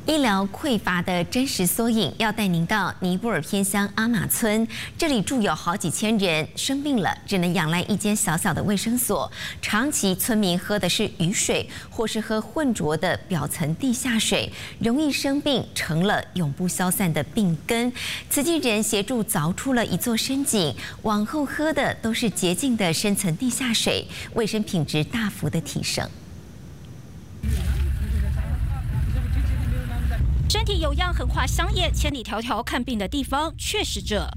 医疗匮乏的真实缩影，要带您到尼泊尔偏乡阿玛村。这里住有好几千人，生病了只能仰赖一间小小的卫生所。长期村民喝的是雨水，或是喝浑浊的表层地下水，容易生病，成了永不消散的病根。慈济人协助凿出了一座深井，往后喝的都是洁净的深层地下水，卫生品质大幅的提升。 身体有恙横跨乡野，千里迢迢看病的地方却是这。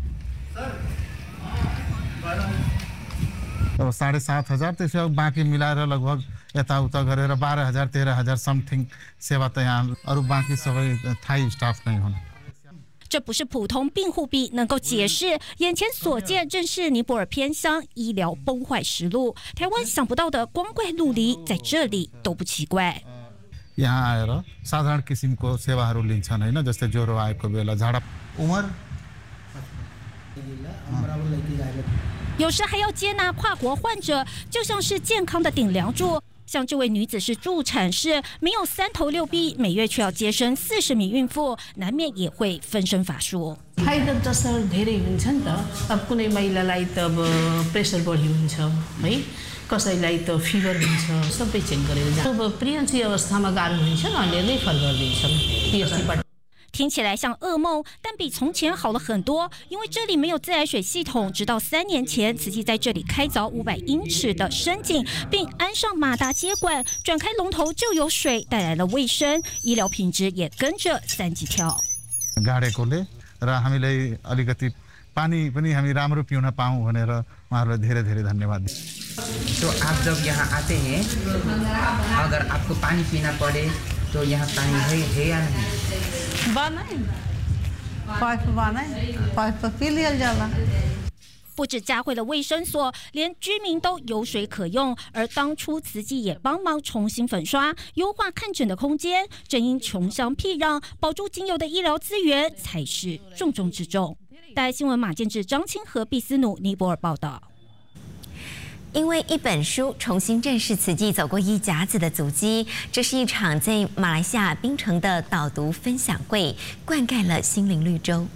7,500त्यसो बाँकी मिलाएर लगभग यताउता गरेर 12,000 13,000 समथिङ सेवा त यहाँ अरू बाँकी सबै थाई स्टाफ नै हुन्। 这不是普通病户比能够解释，眼前所见正是尼泊尔偏乡医疗崩坏实录。台湾想不到的光怪陆离，在这里都不奇怪。 यहाँ आएर साधारण किसिमको सेवाहरू लिन्छन् हैन जस्तै ज्वरो आएको बेला झाडा उमर 有时还要接纳跨国患者，就像是健康的顶梁柱。像这位女子是助产士，没有3头6臂，每月却要接生40名孕妇，难免也会分身乏术。 फाइदा जसर धेरै हुन्छ नि त अब कुनै महिलालाई त अब प्रेसर बढी हुन्छ है कसैलाई त फिभर हुन्छ सबै चेक गरेर जान्छ अब प्रेग्नेन्सी अवस्थामा गाह्रो हुन्छ उनीहरूले रेफर गरिदिन्छन् पिएचसीबाट 听起来像噩梦，但比从前好了很多。因为这里没有自来水系统，直到3年前，慈济在这里开凿500英尺的深井，并安上马达接管，转开龙头就有水，带来了卫生，医疗品质也跟着3级跳。 गाडेकोले र हामीलाई अलिकति पानी पनि हामी राम्रो पिउन पाऊँ भनेर उहाँहरूलाई धेरै धेरै धन्यवाद। तो आप जब यहाँ आते हैं अगर आपको पानी पीना पड़े तो यहाँ पानी है या नहीं? पाइप पी लिया जाला 不止加惠了卫生所，连居民都有水可用。而当初慈济也帮忙重新粉刷、优化看诊的空间。正因穷乡僻壤，保住仅有的医疗资源才是重中之重。带新闻马建志、张清和、毕思努，尼泊尔报道。 因为一本书重新认识慈济走过一甲子的足迹，这是一场在马来西亚槟城的导读分享会，灌溉了心灵绿洲。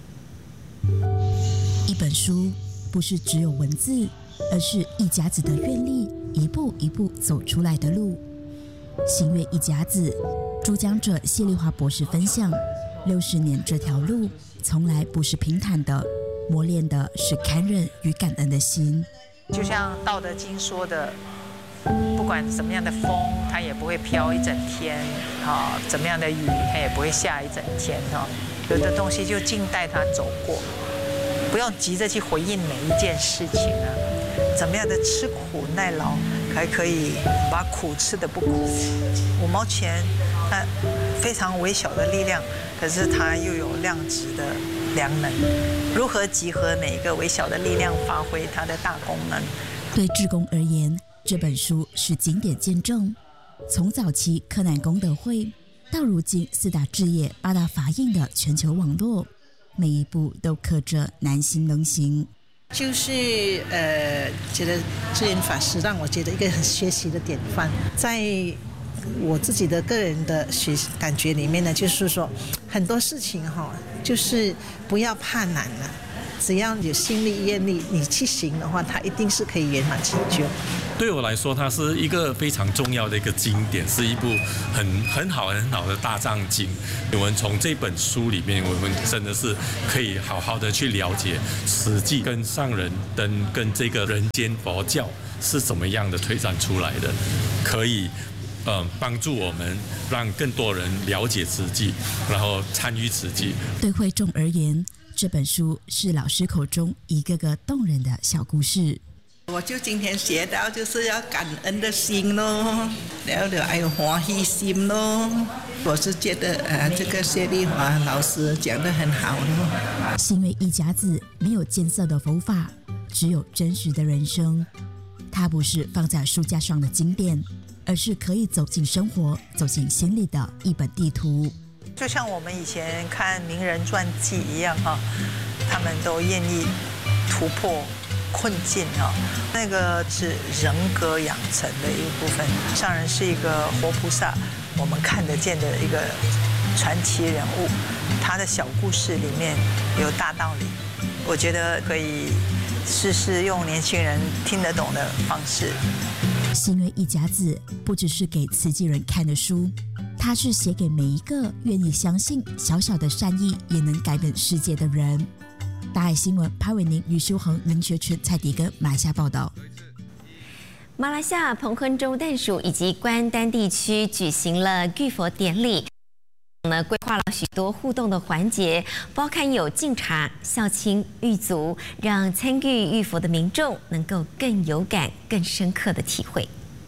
一本书不是只有文字，而是一甲子的愿力，一步一步走出来的路。心愿一甲子，主讲者谢丽华博士分享：60年这条路从来不是平坦的，磨练的是堪忍与感恩的心。 就像《道德经》说的，不管什么样的风，它也不会飘一整天；怎么样的雨，它也不会下一整天。有的东西就静待它走过，不要急着去回应每一件事情啊。怎么样的吃苦耐劳，还可以把苦吃得不苦？5毛钱，它非常微小的力量，可是它又有量值的良能。 如何集合每一个微小的力量，发挥它的大功能？ 对志工而言，这本书是经典见证。从早期柯南功德会，到如今4大志业、8大法印的全球网络，每一步都刻着难行能行。 就是觉得智圆法师让我觉得一个很学习的典范，在 我自己的个人的感觉里面呢，就是说很多事情就是不要怕难了，只要有心力、愿力，你去行的话，它一定是可以圆满成就。 对我来说，它是一个非常重要的一个经典，是一部很好的大藏经。我们从这本书里面，我们真的是可以好好的去了解实际跟上人跟这个人间佛教是怎么样的推展出来的，可以 帮助我们，让更多人了解慈济，然后参与慈济。 对会众而言，这本书是老师口中一个个动人的小故事。 我就今天学到，就是要感恩的心咯，然后还有欢喜心咯。我是觉得这个谢丽华老师讲得很好咯。 心愿一甲子没有艰涩的佛法，只有真实的人生。它不是放在书架上的经典， 而是可以走进生活、走进心里的一本地图。 就像我们以前看名人传记一样他们都愿意突破困境那个是人格养成的一部分。上人是一个活菩萨，我们看得见的一个传奇人物，他的小故事里面有大道理，我觉得可以试试用年轻人听得懂的方式。 新月一甲子不只是给慈济人看的书，它是写给每一个愿意相信小小的善意也能改变世界的人。大爱新闻潘伟宁、于修恒、林学全、蔡迪根马来西亚报道。 马来西亚彭亨州淡属以及关丹地区举行了浴佛典礼，规划了许多互动的环节，包含有敬茶、孝亲、狱卒，让参与浴佛的民众能够更有感、更深刻的体会。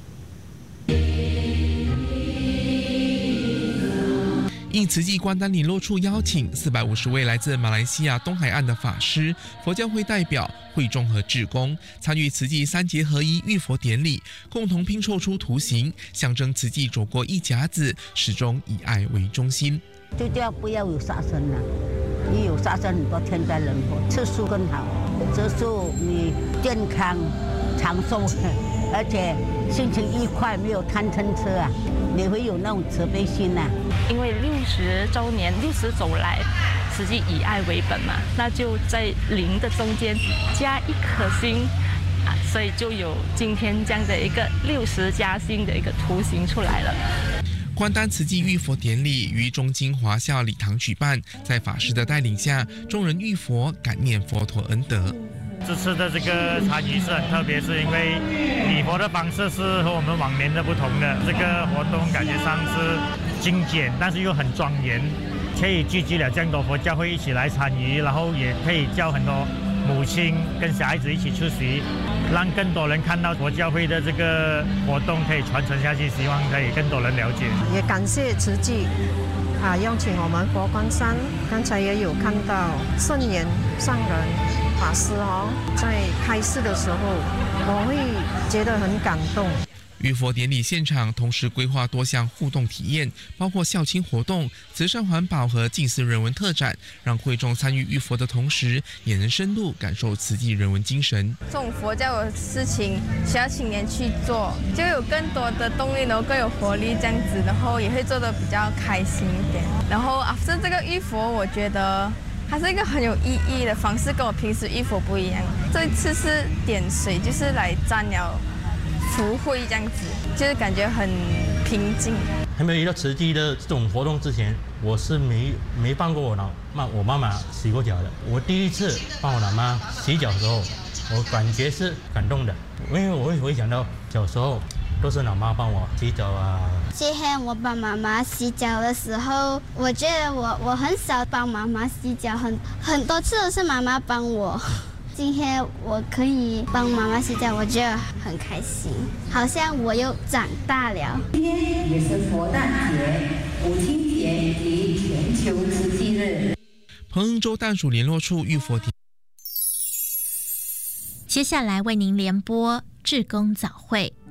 应慈济关丹联络处邀请，450位来自马来西亚东海岸的法师、佛教会代表、会众和志工参与慈济三节合一浴佛典礼，共同拼凑出图形，象征慈济走过一甲子，始终以爱为中心。 最重要不要有杀生了，你有杀生很多天灾人祸，吃素更好，吃素你健康长寿，而且心情愉快，没有贪嗔痴啊，你会有那种慈悲心啊。 因为60周年，60走来，慈济以爱为本嘛，那就在0的中间加1颗星啊，所以就有今天这样的一个60加星的一个图形出来了。 关丹慈济浴佛典礼于中经华校礼堂举办，在法师的带领下，众人浴佛感念佛陀恩德。 这次的这个参与是很特别，是因为礼佛的方式是和我们往年的不同的。这个活动感觉上是精简，但是又很庄严，可以聚集了这样多佛教会一起来参与，然后也可以叫很多母亲跟小孩子一起出席，让更多人看到佛教会的这个活动可以传承下去，希望可以更多人了解。 也感谢慈济邀请我们佛光山，刚才也有看到圣严上人法师在开示的时候，我会觉得很感动。 浴佛典礼现场同时规划多项互动体验，包括孝亲活动、慈善环保和近似人文特展，让会众参与浴佛的同时，也能深入感受慈济人文精神。 这种佛教的事情需要青年去做，就有更多的动力，然后更有活力这样子，然后也会做得比较开心一点。然后after这个浴佛，我觉得它是一个很有意义的方式，跟我平时浴佛不一样。这一次是点水，就是来沾了福慧这样子，就是感觉很平静。 还没有遇到慈济的这种活动之前，我是没帮过我妈妈洗过脚的。我第一次帮我老妈洗脚的时候，我感觉是感动的，因为我会想到小时候都是老妈帮我洗脚啊。 今天我帮妈妈洗脚的时候，我觉得我很少帮妈妈洗脚，很多次都是妈妈帮我。今天我可以帮妈妈洗脚，我觉得很开心，好像我又长大了。 今天也是佛诞节、母亲节以及全球慈济日。 彭亨州淡属联络处浴佛典。 接下来为您联播志工早会。